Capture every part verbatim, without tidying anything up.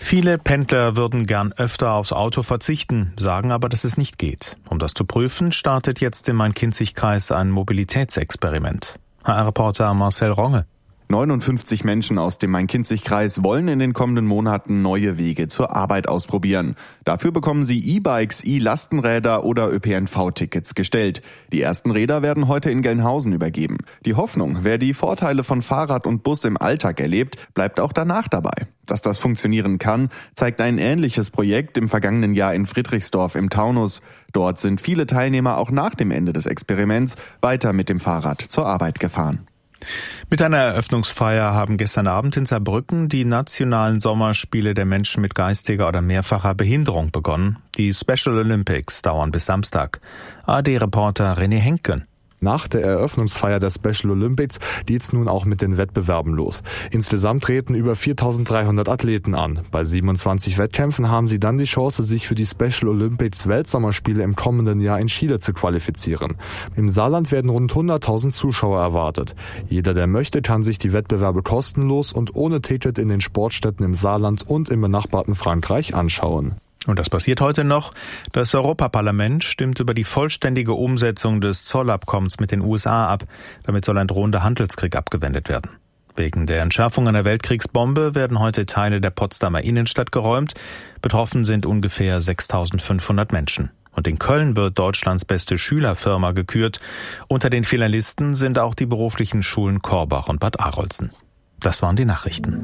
Viele Pendler würden gern öfter aufs Auto verzichten, sagen aber, dass es nicht geht. Um das zu prüfen, startet jetzt im Main-Kinzig-Kreis ein Mobilitätsexperiment. H R-Reporter Marcel Ronge. neunundfünfzig Menschen aus dem Main-Kinzig-Kreis wollen in den kommenden Monaten neue Wege zur Arbeit ausprobieren. Dafür bekommen sie E-Bikes, E-Lastenräder oder Ö P N V-Tickets gestellt. Die ersten Räder werden heute in Gelnhausen übergeben. Die Hoffnung, wer die Vorteile von Fahrrad und Bus im Alltag erlebt, bleibt auch danach dabei. Dass das funktionieren kann, zeigt ein ähnliches Projekt im vergangenen Jahr in Friedrichsdorf im Taunus. Dort sind viele Teilnehmer auch nach dem Ende des Experiments weiter mit dem Fahrrad zur Arbeit gefahren. Mit einer Eröffnungsfeier haben gestern Abend in Saarbrücken die nationalen Sommerspiele der Menschen mit geistiger oder mehrfacher Behinderung begonnen. Die Special Olympics dauern bis Samstag. A R D-Reporter René Henken. Nach der Eröffnungsfeier der Special Olympics geht's nun auch mit den Wettbewerben los. Insgesamt treten über viertausenddreihundert Athleten an. Bei siebenundzwanzig Wettkämpfen haben sie dann die Chance, sich für die Special Olympics Weltsommerspiele im kommenden Jahr in Chile zu qualifizieren. Im Saarland werden rund hunderttausend Zuschauer erwartet. Jeder, der möchte, kann sich die Wettbewerbe kostenlos und ohne Ticket in den Sportstätten im Saarland und im benachbarten Frankreich anschauen. Und das passiert heute noch. Das Europaparlament stimmt über die vollständige Umsetzung des Zollabkommens mit den U S A ab. Damit soll ein drohender Handelskrieg abgewendet werden. Wegen der Entschärfung einer Weltkriegsbombe werden heute Teile der Potsdamer Innenstadt geräumt. Betroffen sind ungefähr sechstausendfünfhundert Menschen. Und in Köln wird Deutschlands beste Schülerfirma gekürt. Unter den Finalisten sind auch die beruflichen Schulen Korbach und Bad Arolsen. Das waren die Nachrichten.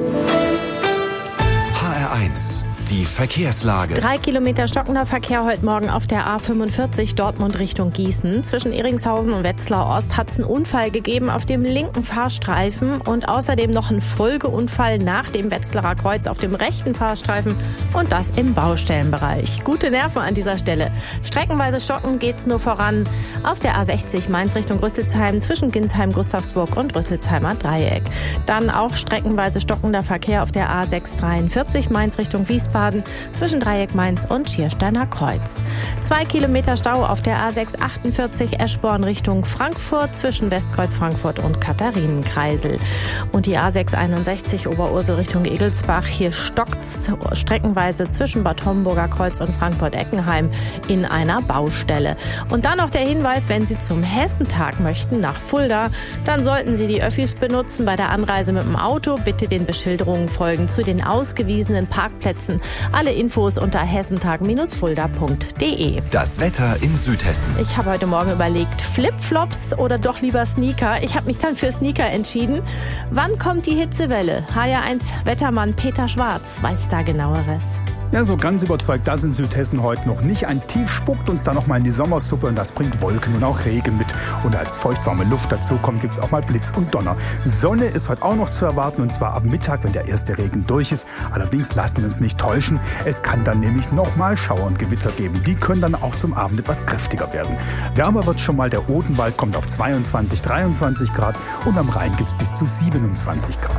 H R eins. Die Verkehrslage. Drei Kilometer stockender Verkehr heute Morgen auf der A fünfundvierzig Dortmund Richtung Gießen. Zwischen Eringshausen und Wetzlar Ost hat es einen Unfall gegeben auf dem linken Fahrstreifen und außerdem noch einen Folgeunfall nach dem Wetzlarer Kreuz auf dem rechten Fahrstreifen und das im Baustellenbereich. Gute Nerven an dieser Stelle. Streckenweise stocken geht's nur voran auf der A sechzig Mainz Richtung Rüsselsheim zwischen Ginsheim, Gustavsburg und Rüsselsheimer Dreieck. Dann auch streckenweise stockender Verkehr auf der A sechshundertdreiundvierzig Mainz Richtung Wiesbaden zwischen Dreieck Mainz und Schiersteiner Kreuz. Zwei Kilometer Stau auf der A sechshundertachtundvierzig Eschborn Richtung Frankfurt zwischen Westkreuz Frankfurt und Katharinenkreisel. Und die A sechshunderteinundsechzig Oberursel Richtung Egelsbach. Hier stockt's streckenweise zwischen Bad Homburger Kreuz und Frankfurt-Eckenheim in einer Baustelle. Und dann noch der Hinweis, wenn Sie zum Hessentag möchten, nach Fulda, dann sollten Sie die Öffis benutzen. Bei der Anreise mit dem Auto bitte den Beschilderungen folgen zu den ausgewiesenen Parkplätzen. Alle Infos unter hessentag fulda punkt de. Das Wetter in Südhessen. Ich habe heute Morgen überlegt, Flipflops oder doch lieber Sneaker. Ich habe mich dann für Sneaker entschieden. Wann kommt die Hitzewelle? H R eins Wettermann Peter Schwarz weiß da genaueres. Ja, so ganz überzeugt das in Südhessen heute noch nicht. Ein Tief spuckt uns da noch mal in die Sommersuppe und das bringt Wolken und auch Regen mit. Und als feuchtwarme Luft dazu kommt, gibt's auch mal Blitz und Donner. Sonne ist heute auch noch zu erwarten und zwar ab Mittag, wenn der erste Regen durch ist. Allerdings lassen wir uns nicht täuschen. Es kann dann nämlich noch mal Schauer und Gewitter geben. Die können dann auch zum Abend etwas kräftiger werden. Wärmer wird schon mal. Der Odenwald kommt auf zweiundzwanzig, dreiundzwanzig Grad und am Rhein gibt's bis zu siebenundzwanzig Grad.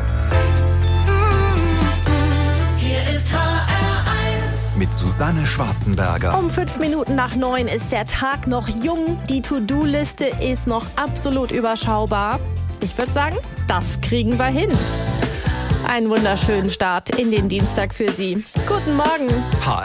Mit Susanne Schwarzenberger. Um fünf Minuten nach neun ist der Tag noch jung. Die To-Do-Liste ist noch absolut überschaubar. Ich würde sagen, das kriegen wir hin. Einen wunderschönen Start in den Dienstag für Sie. Guten Morgen.